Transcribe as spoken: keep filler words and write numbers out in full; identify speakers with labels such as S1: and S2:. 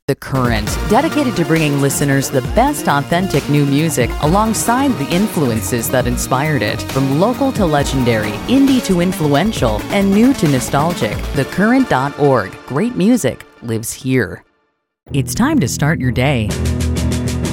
S1: The Current, dedicated to bringing listeners the best authentic new music alongside the influences that inspired it. From local to legendary, indie to influential, and new to nostalgic, the current dot org. Great music lives here. It's time to start your day.